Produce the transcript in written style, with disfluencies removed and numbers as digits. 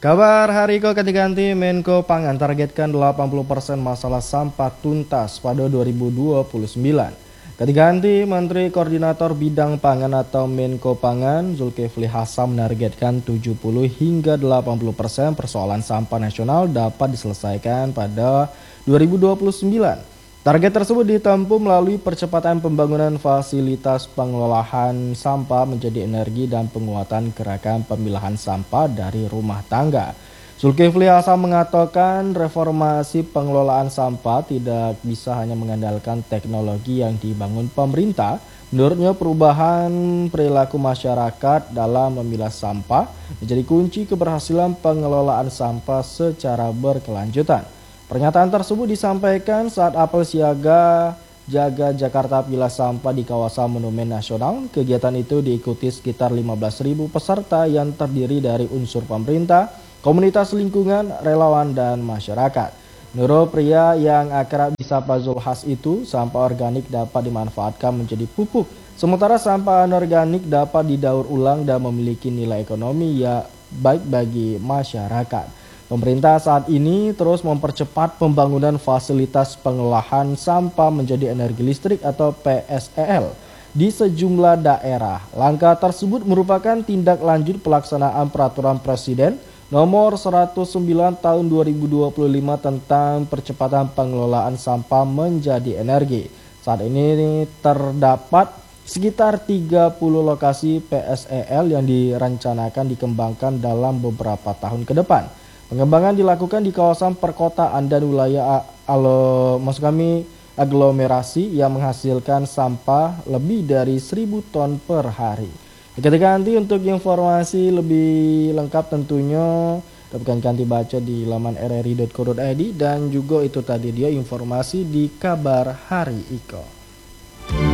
Kabar hari Iko ganti-ganti, Menko Pangan targetkan 80% masalah sampah tuntas pada 2029. Ganti-ganti Menteri Koordinator Bidang Pangan atau Menko Pangan Zulkifli Hasan menargetkan 70 hingga 80% persoalan sampah nasional dapat diselesaikan pada 2029. Target tersebut ditempuh melalui percepatan pembangunan fasilitas pengelolaan sampah menjadi energi dan penguatan gerakan pemilahan sampah dari rumah tangga. Zulkifli Hasan mengatakan reformasi pengelolaan sampah tidak bisa hanya mengandalkan teknologi yang dibangun pemerintah. Menurutnya perubahan perilaku masyarakat dalam memilah sampah menjadi kunci keberhasilan pengelolaan sampah secara berkelanjutan. Pernyataan tersebut disampaikan saat apel siaga Jaga Jakarta Pilah Sampah di kawasan Monumen Nasional. Kegiatan itu diikuti sekitar 15.000 peserta yang terdiri dari unsur pemerintah, komunitas lingkungan, relawan, dan masyarakat. Menurut pria yang akrab disapa Zulhas itu, sampah organik dapat dimanfaatkan menjadi pupuk, sementara sampah anorganik dapat didaur ulang dan memiliki nilai ekonomi yang baik bagi masyarakat. Pemerintah saat ini terus mempercepat pembangunan fasilitas pengolahan sampah menjadi energi listrik atau PSEL di sejumlah daerah. Langkah tersebut merupakan tindak lanjut pelaksanaan Peraturan Presiden Nomor 109 Tahun 2025 tentang percepatan pengelolaan sampah menjadi energi. Saat ini terdapat sekitar 30 lokasi PSEL yang direncanakan dikembangkan dalam beberapa tahun ke depan. Pengembangan dilakukan di kawasan perkotaan dan wilayah aglomerasi yang menghasilkan sampah lebih dari 1.000 ton per hari. Ketika nanti untuk informasi lebih lengkap tentunya dapat ganti baca di laman rri.co.id dan juga itu tadi dia informasi di kabar hari Iko.